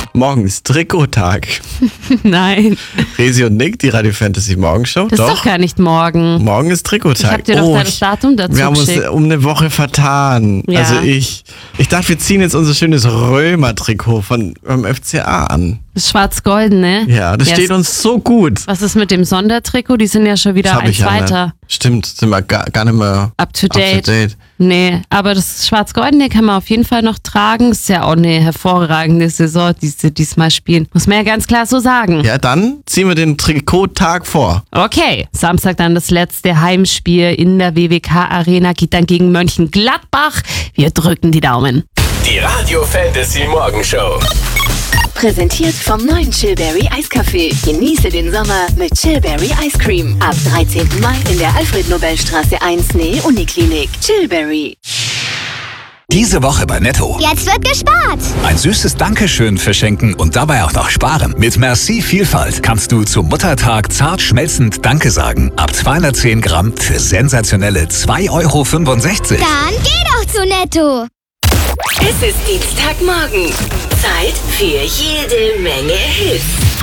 Morgen ist Trikottag. Nein, Resi und Nick, die Radio Fantasy Morgenshow. das ist doch gar nicht morgen. Morgen ist Trikottag. Ich hab dir doch das Datum dazu wir haben uns geschickt. um eine Woche vertan. Ja. Also ich dachte, wir ziehen jetzt unser schönes Römer-Trikot vom FCA an. Das Schwarz-Golden, ne? Ja, das steht uns so gut. Was ist mit dem Sondertrikot? Die sind ja schon wieder Das hab ich eins ja weiter. nicht. Stimmt, sind wir gar nicht mehr Up to date. Nee, aber das Schwarz-Goldene kann man auf jeden Fall noch tragen. Ist ja auch eine hervorragende Saison, die sie diesmal spielen. Muss man ja ganz klar so sagen. Ja, dann ziehen wir den Trikottag vor. Okay, Samstag dann das letzte Heimspiel in der WWK-Arena, geht dann gegen Mönchengladbach. Wir drücken die Daumen. Die Radio Fantasy Morgenshow. Präsentiert vom neuen Chillberry Eiskaffee. Genieße den Sommer mit Chillberry Ice Cream. Ab 13. Mai in der Alfred-Nobel-Straße 1 Nähe Uniklinik. Chillberry. Diese Woche bei Netto. Jetzt wird gespart. Ein süßes Dankeschön verschenken und dabei auch noch sparen. Mit Merci Vielfalt kannst du zum Muttertag zart schmelzend Danke sagen. Ab 210 Gramm für sensationelle 2,65 Euro. Dann geh doch zu Netto. Es ist Dienstagmorgen. Zeit für jede Menge Hits.